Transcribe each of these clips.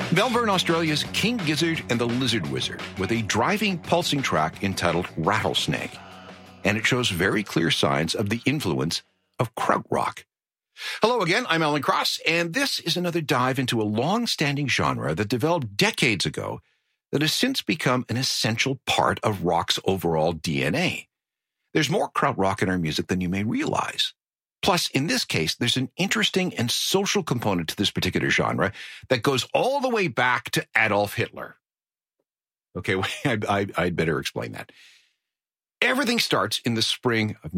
Melbourne, Australia's King Gizzard and the Lizard Wizard with a driving, pulsing track entitled Rattlesnake. And it shows very clear signs of the influence of krautrock. Hello again, I'm Alan Cross, and this is another dive into a long-standing genre that developed decades ago that has since become an essential part of rock's overall DNA. There's more krautrock in our music than you may realize. Plus, in this case, there's an interesting and social component to this particular genre that goes all the way back to Adolf Hitler. Okay, I'd better explain that. Everything starts in the spring of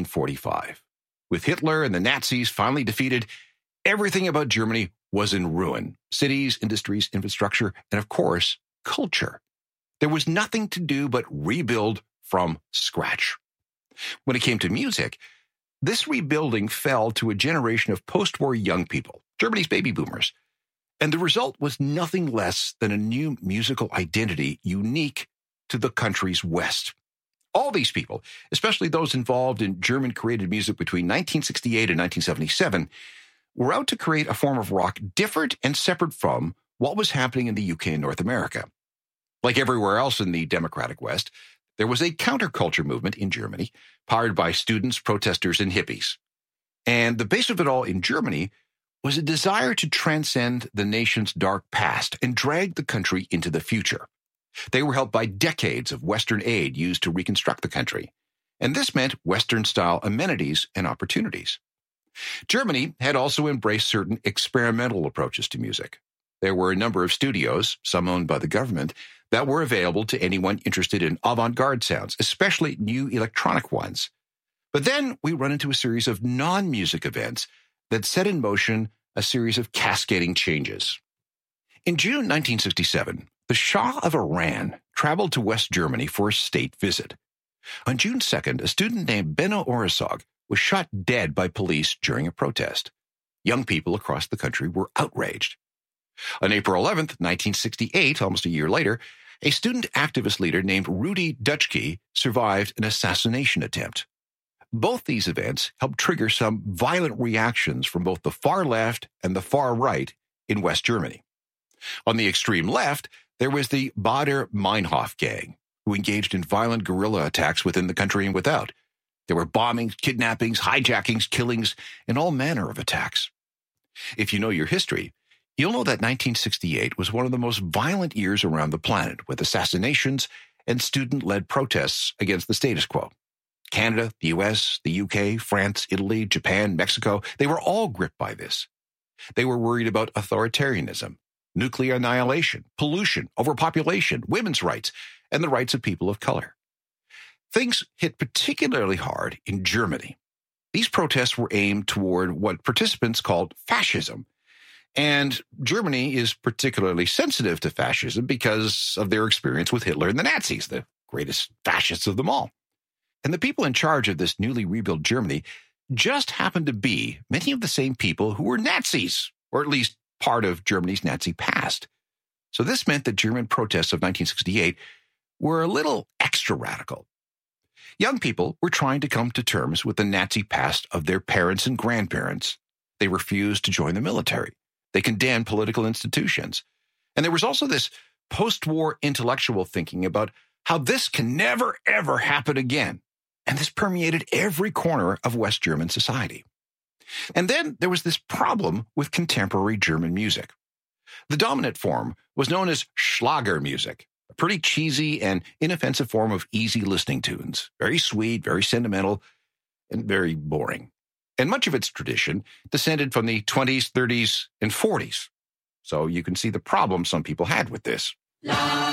1945. With Hitler and the Nazis finally defeated, everything about Germany was in ruin. Cities, industries, infrastructure, and of course, culture. There was nothing to do but rebuild from scratch. When it came to music, this rebuilding fell to a generation of post-war young people, Germany's baby boomers, and the result was nothing less than a new musical identity unique to the country's West. All these people, especially those involved in German-created music between 1968 and 1977, were out to create a form of rock different and separate from what was happening in the UK and North America. Like everywhere else in the democratic West, there was a counterculture movement in Germany, powered by students, protesters, and hippies. And the base of it all in Germany was a desire to transcend the nation's dark past and drag the country into the future. They were helped by decades of Western aid used to reconstruct the country. And this meant Western-style amenities and opportunities. Germany had also embraced certain experimental approaches to music. There were a number of studios, some owned by the government, that were available to anyone interested in avant-garde sounds, especially new electronic ones. But then we run into a series of non-music events that set in motion a series of cascading changes. In June 1967, the Shah of Iran traveled to West Germany for a state visit. On June 2nd, a student named Benno Orszag was shot dead by police during a protest. Young people across the country were outraged. On April 11th, 1968, almost a year later, a student activist leader named Rudi Dutschke survived an assassination attempt. Both these events helped trigger some violent reactions from both the far left and the far right in West Germany. On the extreme left, there was the Baader-Meinhof gang, who engaged in violent guerrilla attacks within the country and without. There were bombings, kidnappings, hijackings, killings, and all manner of attacks. If you know your history, you'll know that 1968 was one of the most violent years around the planet, with assassinations and student-led protests against the status quo. Canada, the US, the UK, France, Italy, Japan, Mexico, they were all gripped by this. They were worried about authoritarianism, nuclear annihilation, pollution, overpopulation, women's rights, and the rights of people of color. Things hit particularly hard in Germany. These protests were aimed toward what participants called fascism. And Germany is particularly sensitive to fascism because of their experience with Hitler and the Nazis, the greatest fascists of them all. And the people in charge of this newly rebuilt Germany just happened to be many of the same people who were Nazis, or at least part of Germany's Nazi past. So this meant that German protests of 1968 were a little extra radical. Young people were trying to come to terms with the Nazi past of their parents and grandparents. They refused to join the military. They condemned political institutions. And there was also this post-war intellectual thinking about how this can never, ever happen again. And this permeated every corner of West German society. And then there was this problem with contemporary German music. The dominant form was known as Schlager music, a pretty cheesy and inoffensive form of easy listening tunes. Very sweet, very sentimental, and very boring. And much of its tradition descended from the 20s, 30s, and 40s. So you can see the problem some people had with this.